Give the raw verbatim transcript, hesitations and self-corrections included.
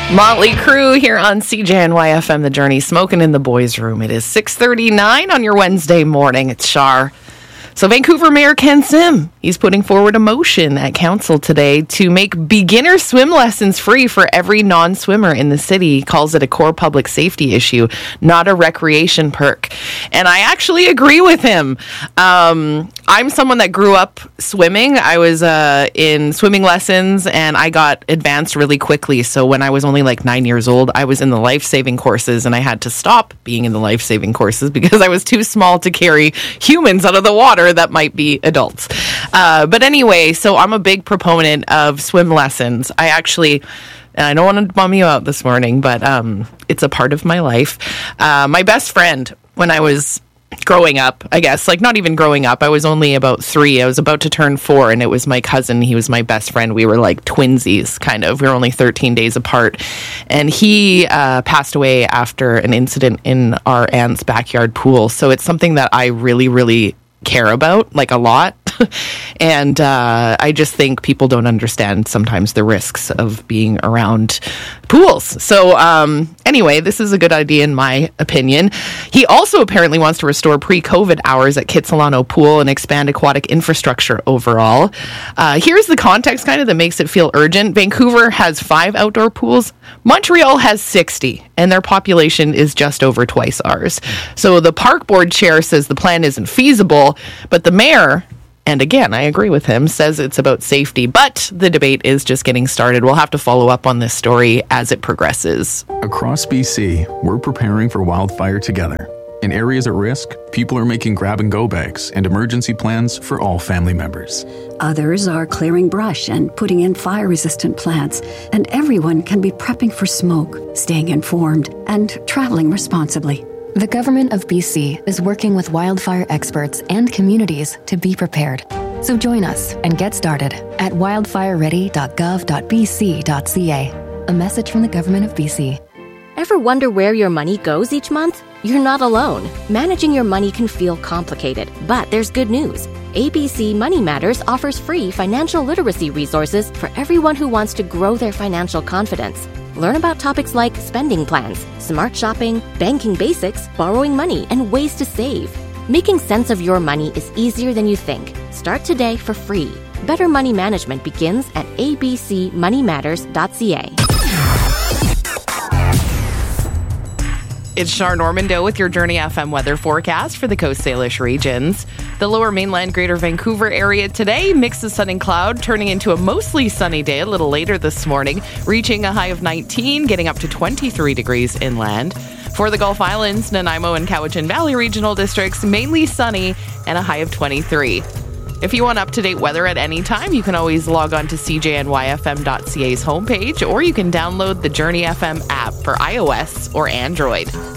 Motley Crue here on C J N Y F M, The Journey, smoking in the boys' room. It is six thirty-nine on your Wednesday morning. It's Shar. So Vancouver Mayor Ken Sim, he's putting forward a motion at council today to make beginner swim lessons free for every non-swimmer in the city. He calls it a core public safety issue, not a recreation perk. And I actually agree with him. Um, I'm someone that grew up swimming. I was uh, in swimming lessons and I got advanced really quickly. So when I was only like nine years old, I was in the life-saving courses and I had to stop being in the life-saving courses because I was too small to carry humans out of the water that might be adults. Uh, but anyway, so I'm a big proponent of swim lessons. I actually, and I don't want to bum you out this morning, but um, it's a part of my life. Uh, my best friend, when I was growing up, I guess, like not even growing up, I was only about three. I was about to turn four, and it was my cousin. He was my best friend. We were like twinsies, kind of. We were only thirteen days apart. And he uh, passed away after an incident in our aunt's backyard pool. So it's something that I really, really care about, like a lot. And uh, I just think people don't understand sometimes the risks of being around pools. So um, anyway, this is a good idea in my opinion. He also apparently wants to restore pre-COVID hours at Kitsilano Pool and expand aquatic infrastructure overall. Uh, here's the context kind of that makes it feel urgent. Vancouver has five outdoor pools. Montreal has sixty, and their population is just over twice ours. So the park board chair says the plan isn't feasible, but the mayor, and again, I agree with him, says it's about safety, but the debate is just getting started. We'll have to follow up on this story as it progresses. Across B C, we're preparing for wildfire together. In areas at risk, people are making grab-and-go bags and emergency plans for all family members. Others are clearing brush and putting in fire-resistant plants, and everyone can be prepping for smoke, staying informed, and traveling responsibly. The Government of B C is working with wildfire experts and communities to be prepared. So join us and get started at wildfire ready dot gov dot b c dot c a. A message from the Government of B C. Ever wonder where your money goes each month? You're not alone. Managing your money can feel complicated, but there's good news. A B C Money Matters offers free financial literacy resources for everyone who wants to grow their financial confidence. Learn about topics like spending plans, smart shopping, banking basics, borrowing money, and ways to save. Making sense of your money is easier than you think. Start today for free. Better money management begins at a b c money matters dot c a. It's Shar Normando with your Journey F M weather forecast for the Coast Salish regions. The lower mainland Greater Vancouver area today, mix of sun and cloud, turning into a mostly sunny day a little later this morning, reaching a high of nineteen, getting up to twenty-three degrees inland. For the Gulf Islands, Nanaimo and Cowichan Valley regional districts, mainly sunny and a high of twenty-three. If you want up-to-date weather at any time, you can always log on to c j n y f m dot c a's homepage, or you can download the Journey F M app for iOS or Android.